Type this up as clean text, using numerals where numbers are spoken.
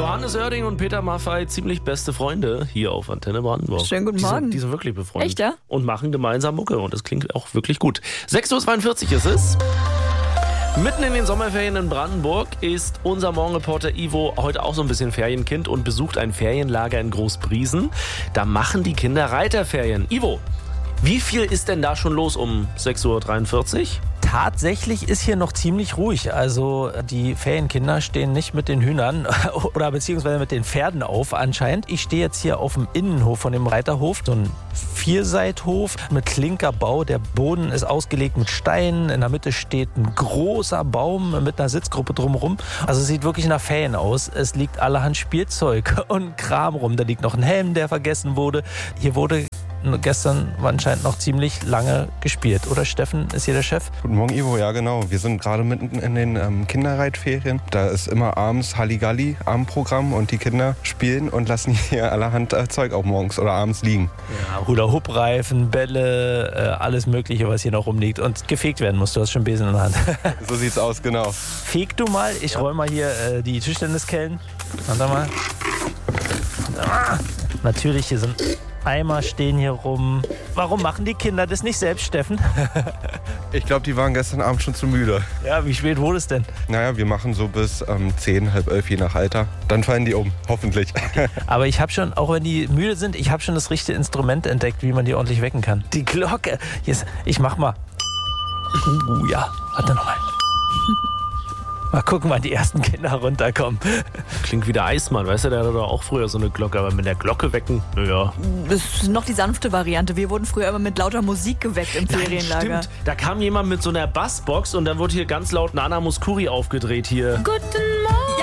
Johannes Oerding und Peter Maffay, ziemlich beste Freunde hier auf Antenne Brandenburg. Schönen guten Morgen. Die sind wirklich befreundet. Echt, ja? Und machen gemeinsam Mucke und das klingt auch wirklich gut. 6.42 Uhr ist es. Mitten in den Sommerferien in Brandenburg ist unser Morgenreporter Ivo heute auch so ein bisschen Ferienkind und besucht ein Ferienlager in Großbriesen. Da machen die Kinder Reiterferien. Ivo, wie viel ist denn da schon los um 6.43 Uhr? Tatsächlich ist hier noch ziemlich ruhig. Also die Ferienkinder stehen nicht mit den Hühnern oder beziehungsweise mit den Pferden auf anscheinend. Ich stehe jetzt hier auf dem Innenhof von dem Reiterhof. So ein Vierseithof mit Klinkerbau. Der Boden ist ausgelegt mit Steinen. In der Mitte steht ein großer Baum mit einer Sitzgruppe drumherum. Also es sieht wirklich nach Ferien aus. Es liegt allerhand Spielzeug und Kram rum. Da liegt noch ein Helm, der vergessen wurde. Hier wurde gestern anscheinend noch ziemlich lange gespielt. Oder Steffen ist hier der Chef? Guten Morgen, Ivo. Ja, genau. Wir sind gerade mitten in den Kinderreitferien. Da ist immer abends Halligalli, Abendprogramm und die Kinder spielen und lassen hier allerhand Zeug auch morgens oder abends liegen. Ja, Hula-Hoop-Reifen, Bälle, alles Mögliche, was hier noch rumliegt und gefegt werden muss. Du hast schon Besen in der Hand. So sieht's aus, genau. Feg du mal. Ich räume mal hier die Tischtenniskellen. Warte mal. Natürlich, hier sind Eimer stehen hier rum. Warum machen die Kinder das nicht selbst, Steffen? Ich glaube, die waren gestern Abend schon zu müde. Ja, wie spät wurde es denn? Naja, wir machen so bis 10, halb 11, je nach Alter. Dann fallen die um, hoffentlich. Aber ich habe schon, auch wenn die müde sind, ich habe schon das richtige Instrument entdeckt, wie man die ordentlich wecken kann. Die Glocke. Yes. Ich mach mal. Ja, warte nochmal. Mal gucken, wann die ersten Kinder runterkommen. Klingt wie der Eismann, weißt du, der hatte doch auch früher so eine Glocke, aber mit der Glocke wecken, naja. Das ist noch die sanfte Variante. Wir wurden früher immer mit lauter Musik geweckt im Ferienlager. Stimmt, da kam jemand mit so einer Bassbox und dann wurde hier ganz laut Nana Mouskouri aufgedreht hier. Guten Morgen.